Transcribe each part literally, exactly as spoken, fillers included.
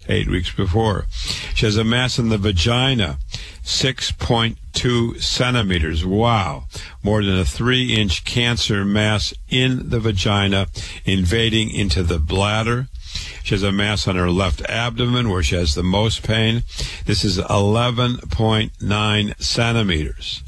eight weeks before. She has a mass in the vagina, six point two centimeters. Wow. More than a three-inch cancer mass in the vagina, invading into the bladder. She has a mass on her left abdomen where she has the most pain. This is eleven point nine centimeters,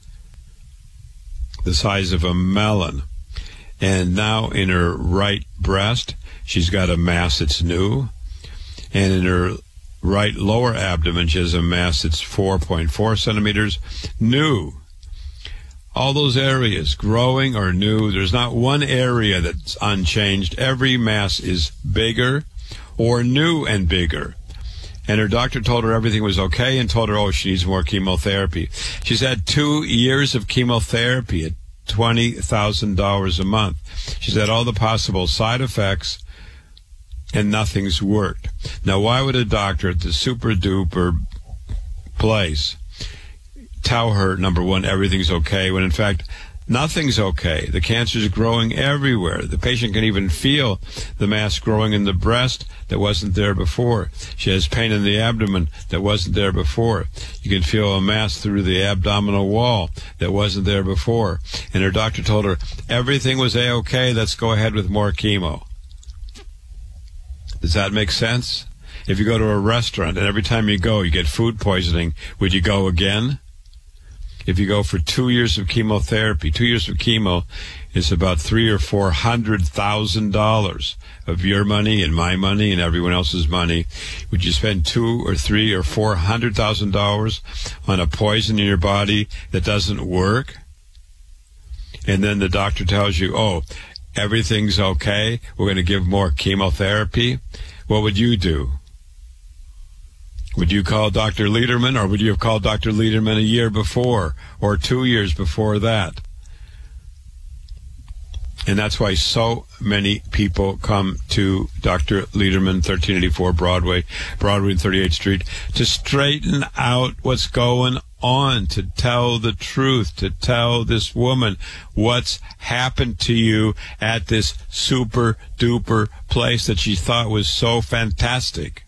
the size of a melon. And now in her right breast, she's got a mass that's new. And in her right lower abdomen, she has a mass that's four point four centimeters, new. All those areas, growing or new, there's not one area that's unchanged. Every mass is bigger or new and bigger. And her doctor told her everything was okay and told her, oh, she needs more chemotherapy. She's had two years of chemotherapy at twenty thousand dollars a month. She's had all the possible side effects, and nothing's worked. Now, why would a doctor at the super-duper place tell her, number one, everything's okay, when in fact, nothing's okay? The cancer is growing everywhere. The patient can even feel the mass growing in the breast that wasn't there before. She has pain in the abdomen that wasn't there before. You can feel a mass through the abdominal wall that wasn't there before. And her doctor told her, everything was A-okay, let's go ahead with more chemo. Does that make sense? If you go to a restaurant and every time you go you get food poisoning, would you go again? If you go for two years of chemotherapy, two years of chemo is about three or four hundred thousand dollars of your money and my money and everyone else's money. Would you spend two or three or four hundred thousand dollars on a poison in your body that doesn't work? And then the doctor tells you, oh, everything's okay, we're going to give more chemotherapy. What would you do? Would you call Doctor Lederman, or would you have called Doctor Lederman a year before or two years before that? And that's why so many people come to Doctor Lederman, thirteen eighty-four Broadway, Broadway and thirty-eighth Street, to straighten out what's going on, to tell the truth, to tell this woman what's happened to you at this super-duper place that she thought was so fantastic.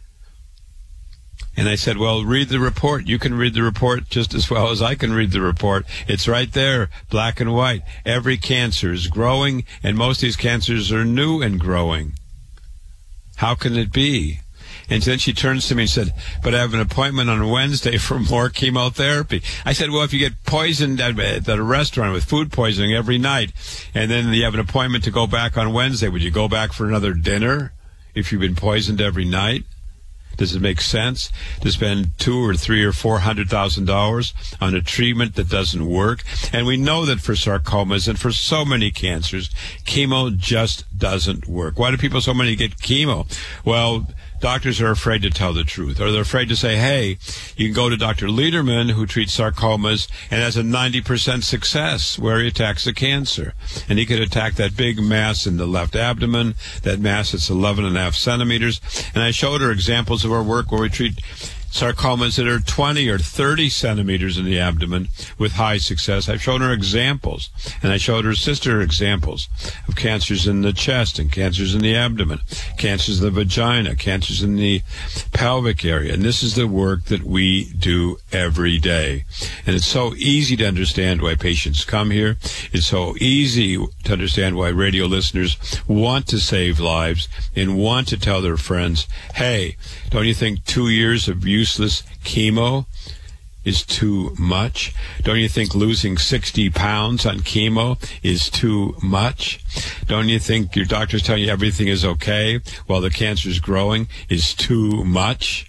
And I said, well, read the report. You can read the report just as well as I can read the report. It's right there, black and white. Every cancer is growing, and most of these cancers are new and growing. How can it be? And then she turns to me and said, but I have an appointment on Wednesday for more chemotherapy. I said, well, if you get poisoned at, at a restaurant with food poisoning every night, and then you have an appointment to go back on Wednesday, would you go back for another dinner if you've been poisoned every night? Does it make sense to spend two or three or four hundred thousand dollars on a treatment that doesn't work? And we know that for sarcomas and for so many cancers, chemo just doesn't work. Why do people so many get chemo? Well, doctors are afraid to tell the truth, or they're afraid to say, hey, you can go to Doctor Lederman, who treats sarcomas and has a ninety percent success where he attacks the cancer. And he could attack that big mass in the left abdomen, that mass that's eleven and a half centimeters. And I showed her examples of our work where we treat sarcomas that are twenty or thirty centimeters in the abdomen with high success. I've shown her examples, and I showed her sister examples of cancers in the chest and cancers in the abdomen, cancers in the vagina, cancers in the pelvic area. And this is the work that we do every day. And it's so easy to understand why patients come here. It's so easy to understand why radio listeners want to save lives and want to tell their friends, hey, don't you think two years of useless chemo is too much? Don't you think losing sixty pounds on chemo is too much? Don't you think your doctor's telling you everything is okay while the cancer is growing is too much?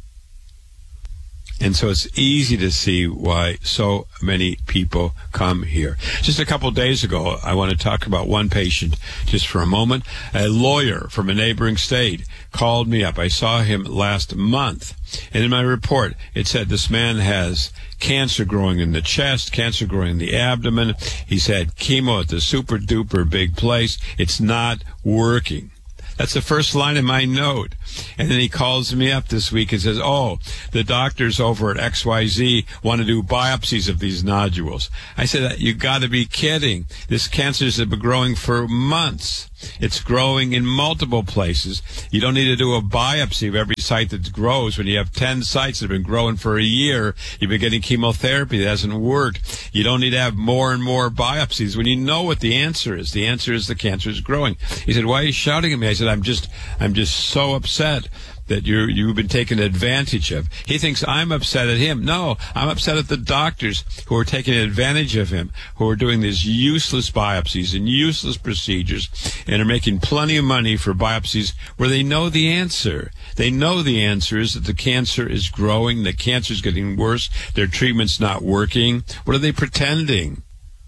And so it's easy to see why so many people come here. Just a couple of days ago, I want to talk about one patient just for a moment. A lawyer from a neighboring state called me up. I saw him last month. And in my report, it said this man has cancer growing in the chest, cancer growing in the abdomen. He's had chemo at the super-duper big place. It's not working. That's the first line of my note. And then he calls me up this week and says, oh, the doctors over at X Y Z want to do biopsies of these nodules. I said, you got to be kidding. This cancer has been growing for months. It's growing in multiple places. You don't need to do a biopsy of every site that grows. When you have ten sites that have been growing for a year, you've been getting chemotherapy that hasn't worked. You don't need to have more and more biopsies when you know what the answer is. The answer is the cancer is growing. He said, why are you shouting at me? I said, I'm just, I'm just so upset that you're, you've been taken advantage of. He thinks I'm upset at him. No, I'm upset at the doctors who are taking advantage of him, who are doing these useless biopsies and useless procedures and are making plenty of money for biopsies where they know the answer. They know the answer is that the cancer is growing, the cancer is getting worse, their treatment's not working. What are they pretending?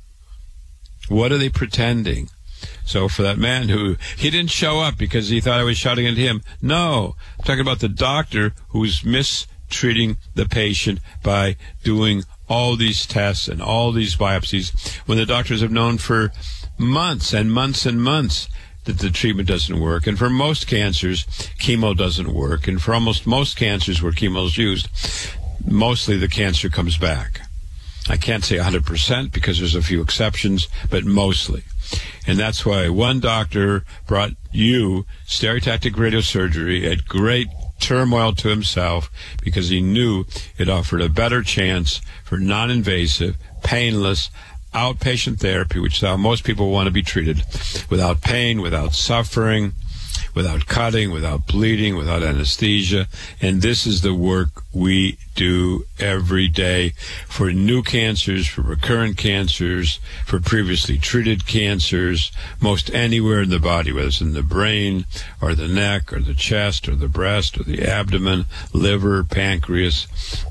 What are they pretending? So for that man who, he didn't show up because he thought I was shouting at him. No, I'm talking about the doctor who's mistreating the patient by doing all these tests and all these biopsies when the doctors have known for months and months and months that the treatment doesn't work. And for most cancers, chemo doesn't work. And for almost most cancers where chemo is used, mostly the cancer comes back. I can't say one hundred percent because there's a few exceptions, but mostly. And that's why one doctor brought you stereotactic radiosurgery at great turmoil to himself because he knew it offered a better chance for non-invasive, painless, outpatient therapy, which is how most people want to be treated, without pain, without suffering, without cutting, without bleeding, without anesthesia. And this is the work we do every day for new cancers, for recurrent cancers, for previously treated cancers, most anywhere in the body, whether it's in the brain or the neck or the chest or the breast or the abdomen, liver, pancreas,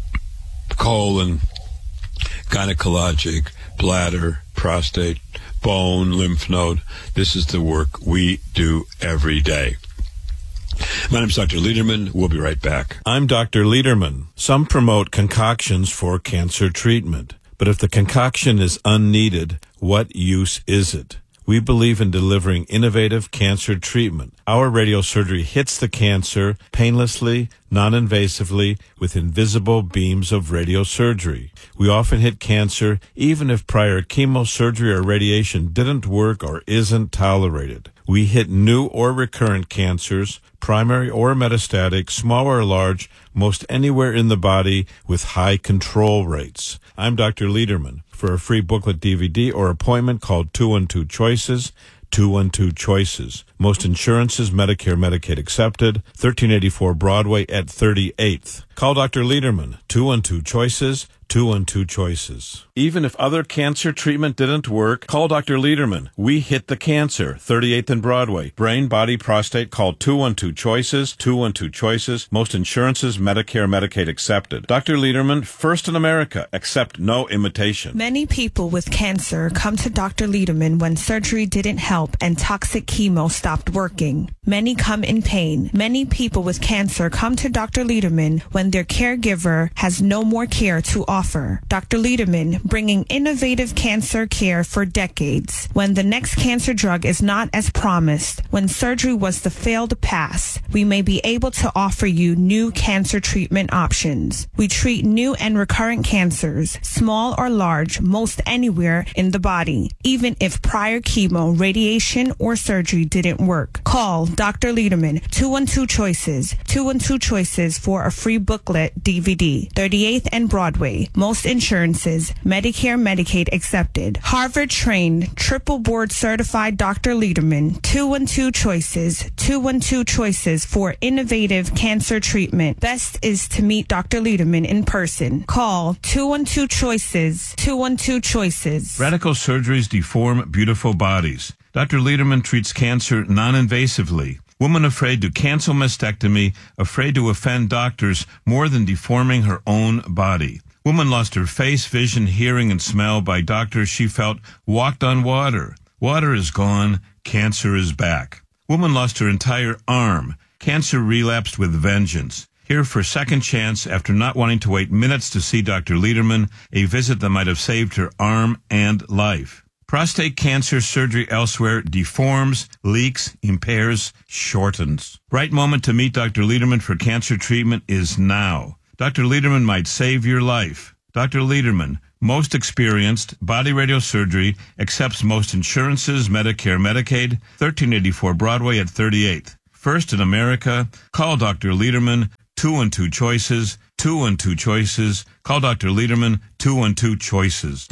colon, gynecologic, bladder, prostate, bone, lymph node. This is the work we do every day. My name is Doctor Lederman. We'll be right back. I'm Doctor Lederman. Some promote concoctions for cancer treatment. But if the concoction is unneeded, what use is it? We believe in delivering innovative cancer treatment. Our radiosurgery hits the cancer painlessly, non-invasively, with invisible beams of radiosurgery. We often hit cancer even if prior chemosurgery or radiation didn't work or isn't tolerated. We hit new or recurrent cancers, primary or metastatic, small or large, most anywhere in the body with high control rates. I'm Doctor Lederman. For a free booklet D V D or appointment, call two one two choices, two one two choices. Most insurances, Medicare, Medicaid accepted, thirteen eighty-four Broadway at thirty-eighth. Call Doctor Lederman, two one two choices, two one two choices. Even if other cancer treatment didn't work, call Doctor Lederman. We hit the cancer, thirty-eighth and Broadway. Brain, body, prostate, call two one two choices, two one two choices. Most insurances, Medicare, Medicaid accepted. Doctor Lederman, first in America, accept no imitation. Many people with cancer come to Doctor Lederman when surgery didn't help and toxic chemo stopped working. Many come in pain. Many people with cancer come to Doctor Lederman when their caregiver has no more care to offer. Doctor Lederman, bringing innovative cancer care for decades. When the next cancer drug is not as promised, when surgery was the failed pass, we may be able to offer you new cancer treatment options. We treat new and recurrent cancers, small or large, most anywhere in the body, even if prior chemo, radiation, or surgery didn't work. Call Doctor Lederman, two one two choices, two one two choices for a free booklet D V D, thirty-eighth and Broadway. Most insurances, Medicare, Medicaid accepted. Harvard-trained, triple board certified Doctor Lederman, two one two choices, two one two choices for innovative cancer treatment. Best is to meet Doctor Lederman in person. Call two one two choices, two one two choices. Radical surgeries deform beautiful bodies. Doctor Lederman treats cancer non-invasively. Woman afraid to cancel mastectomy, afraid to offend doctors more than deforming her own body. Woman lost her face, vision, hearing, and smell by doctors she felt walked on water. Water is gone. Cancer is back. Woman lost her entire arm. Cancer relapsed with vengeance. Here for second chance after not wanting to wait minutes to see Doctor Lederman, a visit that might have saved her arm and life. Prostate cancer surgery elsewhere deforms, leaks, impairs, shortens. Right moment to meet Doctor Lederman for cancer treatment is now. Doctor Lederman might save your life. Doctor Lederman, most experienced, body radiosurgery, accepts most insurances, Medicare, Medicaid, thirteen eighty-four Broadway at thirty-eighth. First in America. Call Doctor Lederman, two one two choices, two one two choices. Call Doctor Lederman, two one two choices.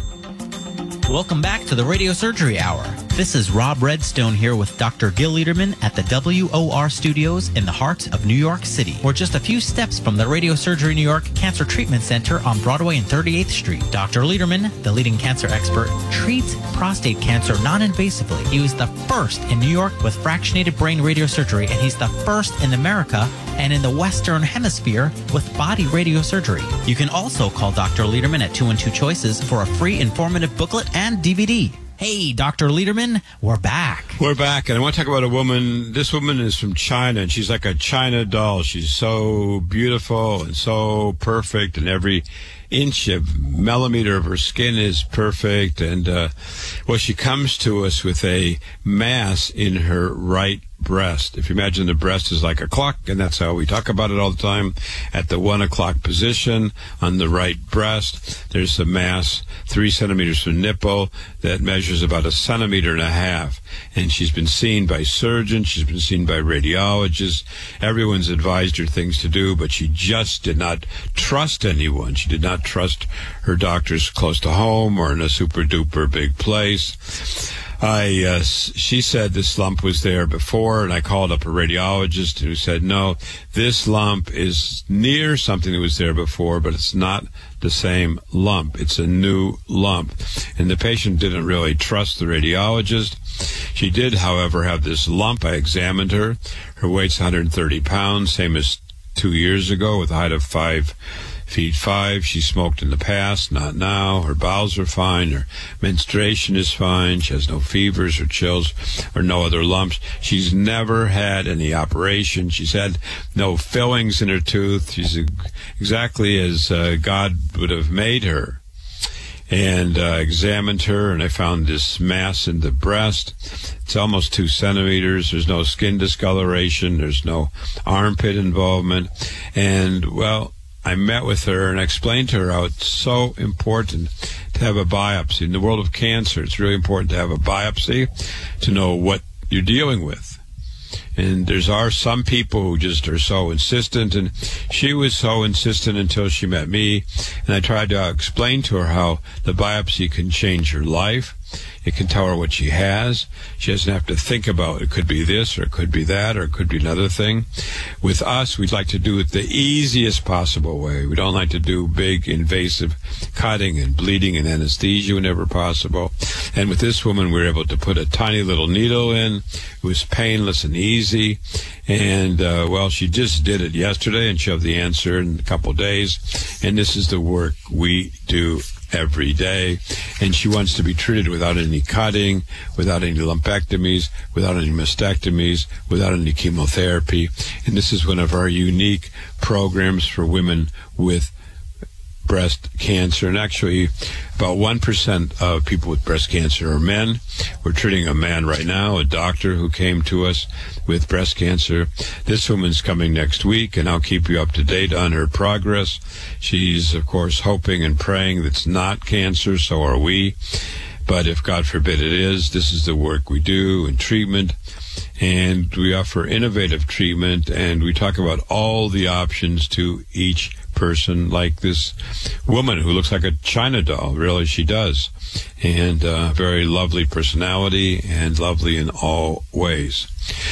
Welcome back to the Radio Surgery Hour. This is Rob Redstone here with Doctor Gil Lederman at the W O R Studios in the heart of New York City. We're just a few steps from the Radio Surgery New York Cancer Treatment Center on Broadway and thirty-eighth Street. Doctor Lederman, the leading cancer expert, treats prostate cancer non-invasively. He was the first in New York with fractionated brain radiosurgery, and he's the first in America and in the Western Hemisphere with body radiosurgery. You can also call Doctor Lederman at two one two choices for a free informative booklet and D V D. Hey, Doctor Lederman, we're back. We're back, and I want to talk about a woman. This woman is from China, and she's like a China doll. She's so beautiful and so perfect, and every inch of millimeter of her skin is perfect. And, uh, well, she comes to us with a mass in her right breast. If you imagine the breast is like a clock, and that's how we talk about it all the time, at the one o'clock position on the right breast, there's a mass three centimeters from nipple that measures about a centimeter and a half. And she's been seen by surgeons, she's been seen by radiologists. Everyone's advised her things to do, but she just did not trust anyone. She did not trust her doctors close to home or in a super duper big place. I, uh, she said this lump was there before, and I called up a radiologist who said, no, this lump is near something that was there before, but it's not the same lump. It's a new lump. And the patient didn't really trust the radiologist. She did, however, have this lump. I examined her. Her weight's one hundred thirty pounds, same as two years ago, with a height of five feet five. She smoked in the past, not now. Her bowels are fine. Her menstruation is fine. She has no fevers or chills or no other lumps. She's never had any operation. She's had no fillings in her tooth. She's exactly as uh, God would have made her. And uh, examined her, and I found this mass in the breast. It's almost two centimeters. There's no skin discoloration. There's no armpit involvement. And, well, I met with her and I explained to her how it's so important to have a biopsy. In the world of cancer, it's really important to have a biopsy to know what you're dealing with. And there's are some people who just are so insistent, and she was so insistent until she met me. And I tried to explain to her how the biopsy can change her life. It can tell her what she has. She doesn't have to think about it. It could be this, or it could be that, or it could be another thing. With us, we'd like to do it the easiest possible way. We don't like to do big, invasive cutting and bleeding and anesthesia whenever possible. And with this woman, we were able to put a tiny little needle in. It was painless and easy. And, uh, well, she just did it yesterday, and she'll have the answer in a couple of days. And this is the work we do every day. And she wants to be treated without any cutting, without any lumpectomies, without any mastectomies, without any chemotherapy. And this is one of our unique programs for women with breast cancer. And actually, about one percent of people with breast cancer are men. We're treating a man right now, a doctor who came to us with breast cancer. This woman's coming next week, and I'll keep you up to date on her progress. She's, of course, hoping and praying that it's not cancer, so are we. But if, God forbid, it is, this is the work we do in treatment. And we offer innovative treatment, and we talk about all the options to each person, like this woman who looks like a China doll. Really, she does. And uh, very lovely personality, and lovely in all ways.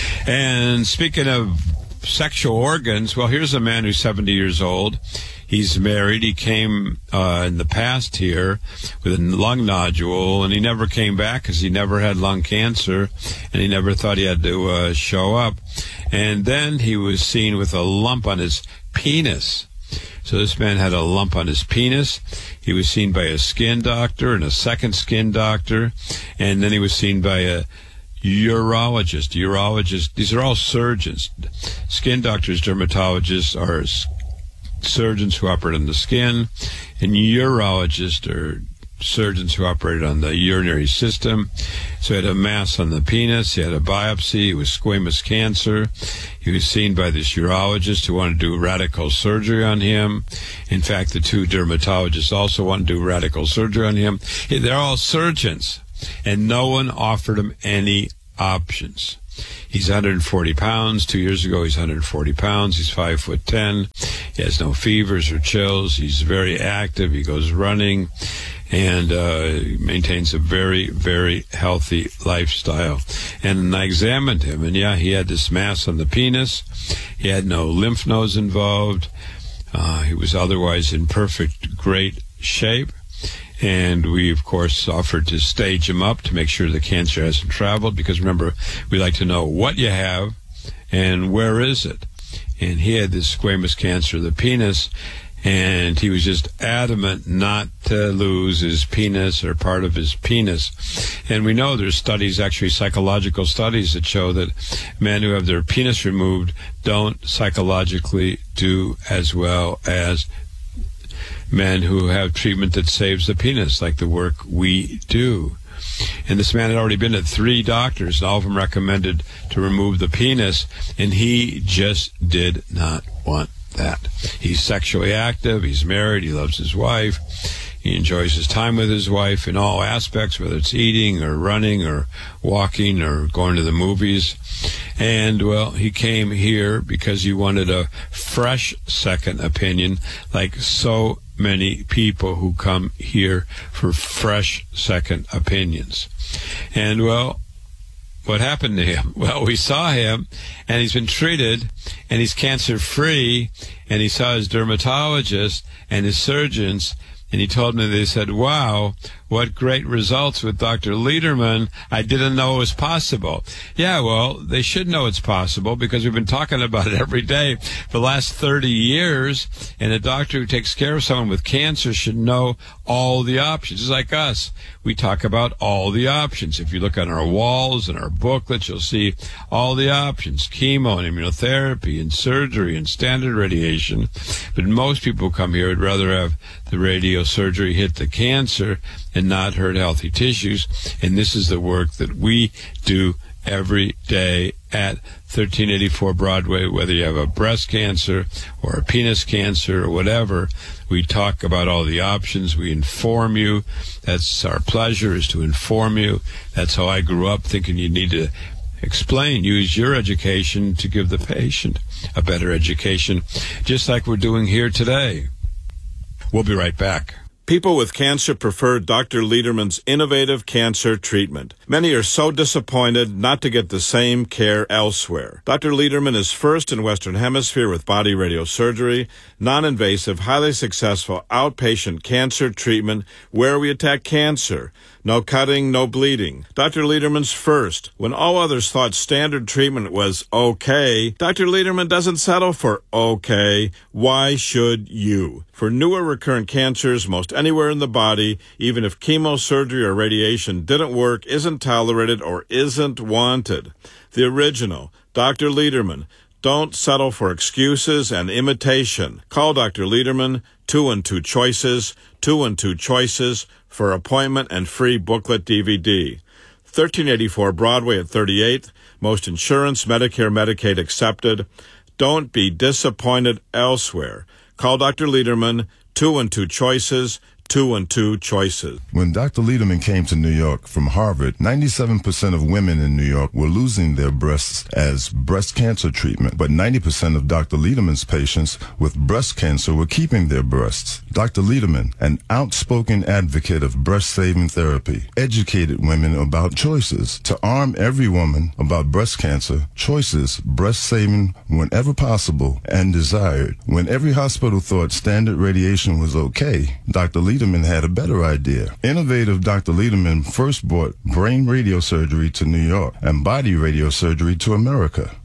And speaking of sexual organs, well, here's a man who's seventy years old. He's married. He came uh, in the past here with a lung nodule, and he never came back because he never had lung cancer, and he never thought he had to uh, show up. And then he was seen with a lump on his penis. So this man had a lump on his penis. He was seen by a skin doctor and a second skin doctor, and then he was seen by a urologist. Urologist. These are all surgeons. Skin doctors, dermatologists are surgeons who operate on the skin, and urologists are surgeons who operated on the urinary system. So he had a mass on the penis. He had a biopsy. It was squamous cancer. He was seen by this urologist who wanted to do radical surgery on him. In fact, the two dermatologists also wanted to do radical surgery on him. They're all surgeons, and no one offered him any options. He's one hundred forty pounds. Two years ago, he's one hundred forty pounds. He's five foot ten. He has no fevers or chills. He's very active. He goes running and uh, maintains a very, very healthy lifestyle. And I examined him, and yeah, he had this mass on the penis. He had no lymph nodes involved. Uh, he was otherwise in perfect, great shape. And we, of course, offered to stage him up to make sure the cancer hasn't traveled, because remember, we like to know what you have and where is it. And he had this squamous cancer of the penis, and he was just adamant not to lose his penis or part of his penis. And we know there's studies, actually psychological studies, that show that men who have their penis removed don't psychologically do as well as men who have treatment that saves the penis, like the work we do. And this man had already been to three doctors, and all of them recommended to remove the penis, and he just did not want that. He's sexually active, he's married, he loves his wife, he enjoys his time with his wife in all aspects, whether it's eating or running or walking or going to the movies. And, well, he came here because he wanted a fresh second opinion, like so many people who come here for fresh second opinions. And, well, what happened to him? Well, we saw him, and he's been treated, and he's cancer-free, and he saw his dermatologist and his surgeons, and he told me, they said, wow, what great results with Doctor Lederman. I didn't know it was possible. Yeah, well, they should know it's possible, because we've been talking about it every day for the last thirty years, and a doctor who takes care of someone with cancer should know all the options. It's like us. We talk about all the options. If you look on our walls and our booklets, you'll see all the options: chemo and immunotherapy and surgery and standard radiation. But most people who come here would rather have the radiosurgery hit the cancer and not hurt healthy tissues. And this is the work that we do every day at thirteen eighty-four Broadway, whether you have a breast cancer or a penis cancer or whatever. We talk about all the options. We inform you. That's our pleasure, is to inform you. That's how I grew up, thinking you need to explain, use your education to give the patient a better education, just like we're doing here today. We'll be right back. People with cancer prefer Doctor Lederman's innovative cancer treatment. Many are so disappointed not to get the same care elsewhere. Doctor Lederman is first in Western Hemisphere with body radiosurgery, non-invasive, highly successful outpatient cancer treatment where we attack cancer. No cutting, no bleeding. Doctor Lederman's first. When all others thought standard treatment was okay, Doctor Lederman doesn't settle for okay. Why should you? For newer recurrent cancers, most anywhere in the body, even if chemosurgery or radiation didn't work, isn't tolerated, or isn't wanted. The original, Doctor Lederman. Don't settle for excuses and imitation. Call Doctor Lederman, two and two choices, two and two choices, for appointment and free booklet D V D. thirteen eighty-four Broadway at thirty-eighth. Most insurance, Medicare, Medicaid accepted. Don't be disappointed elsewhere. Call Doctor Lederman, two and two choices, two and two choices. When Doctor Lederman came to New York from Harvard, ninety-seven percent of women in New York were losing their breasts as breast cancer treatment, but ninety percent of Doctor Lederman's patients with breast cancer were keeping their breasts. Doctor Lederman, an outspoken advocate of breast-saving therapy, educated women about choices. To arm every woman about breast cancer, choices, breast-saving whenever possible and desired. When every hospital thought standard radiation was okay, Doctor Lederman had a better idea. Innovative Doctor Lederman first brought brain radiosurgery to New York and body radiosurgery to America.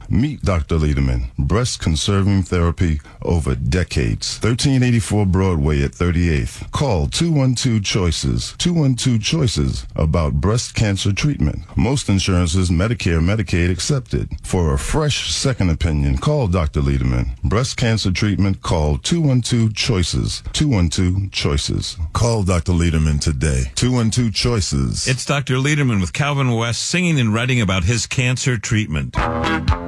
Meet Doctor Lederman, breast conserving therapy over decades. thirteen eighty-four Broadway at thirty-eighth. Call two one two choices, two one two choices about breast cancer treatment. Most insurances, Medicare, Medicaid accepted. For a fresh second opinion, call Doctor Lederman. Breast cancer treatment, call two one two choices, two one two choices. Call Doctor Lederman today. two one two choices. It's Doctor Lederman with Calvin West singing and writing about his cancer treatment.